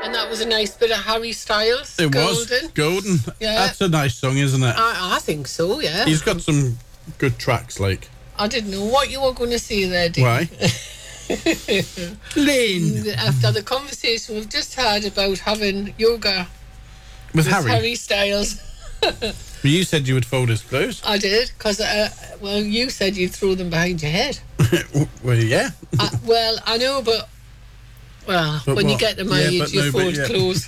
And that was a nice bit of Harry Styles. It Golden. was Golden. Yeah. That's a nice song, isn't it? I think so, yeah. He's got some good tracks, like. I didn't know what you were going to say there, Dean. Why? Lynn. After the conversation we've just had about having yoga With Harry. Harry Styles. Well, you said you would fold his clothes. I did, because, you said you'd throw them behind your head. Well, yeah. Well, I know, but when what? you get to my Yeah, age, you fold clothes.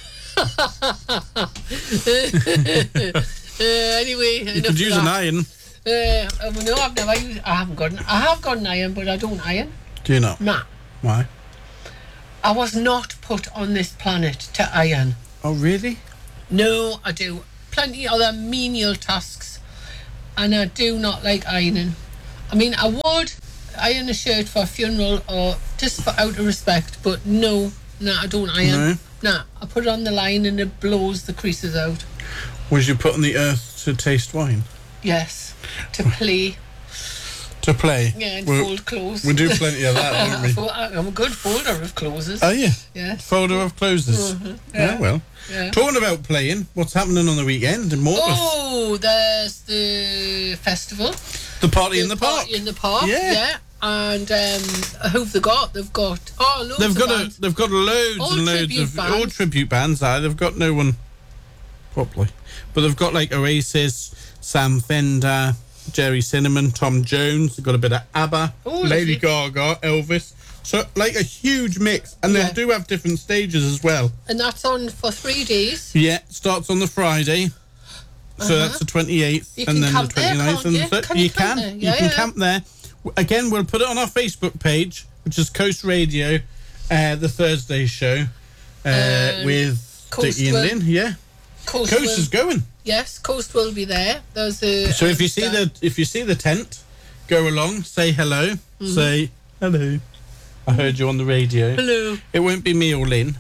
Anyway, You could use an iron. No, I've never used. I have got an iron, but I don't iron. Do you not? Nah. Why? I was not put on this planet to iron. Oh, really? No, I do plenty other menial tasks, and I do not like ironing. I mean, I would iron a shirt for a funeral or just for out of respect, but no, I don't iron. No, I put it on the line and it blows the creases out. Was you put on the earth to taste wine? Yes, to play. To play? Yeah, and fold clothes. We do plenty of that, don't we? I'm a good folder of clothes. Oh, yeah? Yes. Folder of clothes. Yeah, well. Yeah. Talking about playing, what's happening on the weekend in Morpeth? Oh, there's the festival. The party in the park. Party in the park, Yeah. And who've they got? They've got loads They've of got bands. they've got loads All and loads tribute of bands. all tribute bands. They've got no one properly, but they've got like Oasis, Sam Fender, Jerry Cinnamon, Tom Jones. They've got a bit of ABBA, Oh, Lady lovely. Gaga, Elvis. So like a huge mix, and Yeah. they do have different stages as well. And that's on for 3 days. Yeah, starts on the Friday. So that's the 28th, You and can then the camp there, 29th, can't and you? the 3rd. Can You you camp can. there? You Yeah, can yeah. camp there. Again, we'll put it on our Facebook page, which is Coast Radio, the Thursday show with Coast Dickie and will- Lynn. Yeah, Coast Coast will, is going. yes, Coast will be there. There's a. So if you see the tent, go along, say hello, say hello. I heard you on the radio. Hello. It won't be me or Lynn.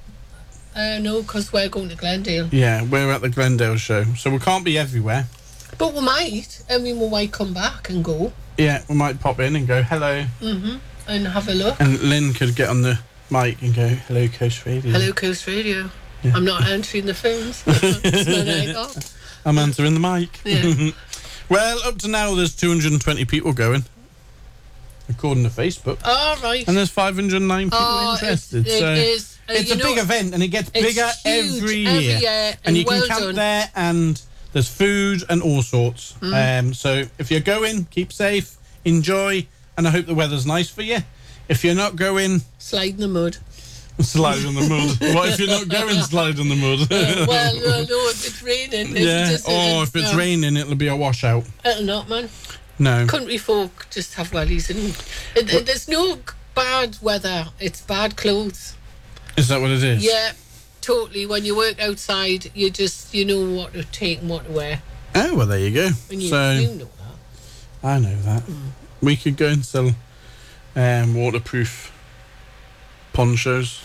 No, because we're going to Glendale. Yeah, we're at the Glendale show, so we can't be everywhere. But we might. I mean, we might come back and go. Yeah, we might pop in and go hello. And have a look. And Lynn could get on the mic and go, hello, Coast Radio. Hello, Coast Radio. Yeah. I'm not answering the phones. It's my night off. I'm answering the mic. Yeah. Well, up to now, there's 220 people going, according to Facebook. All right. And there's 509 people interested. It so is. it's a big event, and it gets it's bigger huge every year. And you well can camp done. there, and there's food and all sorts. So if you're going, keep safe, enjoy, and I hope the weather's nice for you. If you're not going, Slide in the mud. slide in the mud. What if you're not going, slide in the mud? No, if it's raining. Yeah. Just, If it's raining, it'll be a washout. It'll not, man. No. Country folk just have wellies. And there's no bad weather. It's bad clothes. Is that what it is? Yeah, totally. When you work outside, you know what to take and what to wear. Oh, well, there you go. And you So, know that. I know that. We could go and sell waterproof ponchos.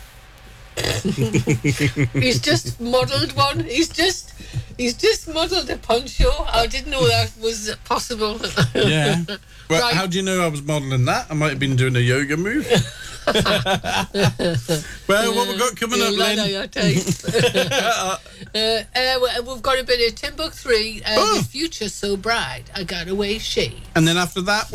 He's just modelled one. He's just modelled a poncho. I didn't know that was possible. Yeah. Well, Right. how do you know I was modelling that? I might have been doing a yoga move. Well, what we got coming up, Lad, Lynn? your taste. We've got a bit of Timbuk 3, The Future So Bright, I Got Away Shade. And then after that,